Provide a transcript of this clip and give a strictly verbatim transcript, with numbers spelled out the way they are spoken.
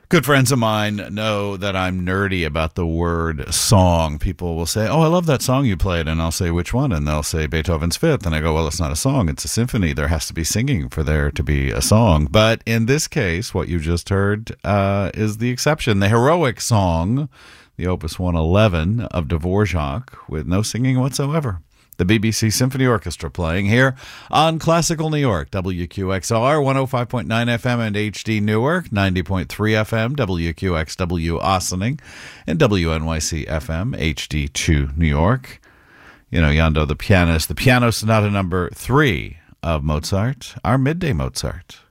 Good friends of mine know that I'm nerdy about the word song. People will say, oh, I love that song you played. And I'll say, which one? And they'll say Beethoven's Fifth. And I go, well, it's not a song. It's a symphony. There has to be singing for there to be a song. But in this case, what you just heard uh, is the exception. The heroic song, the Opus one eleven of Dvorak, with no singing whatsoever. The B B C Symphony Orchestra playing here on Classical New York, W Q X R, one oh five point nine F M and H D Newark, ninety point three F M, W Q X W Ossining, and W N Y C F M, H D two New York. You know, Yando, the pianist, the Piano Sonata number three of Mozart, our midday Mozart.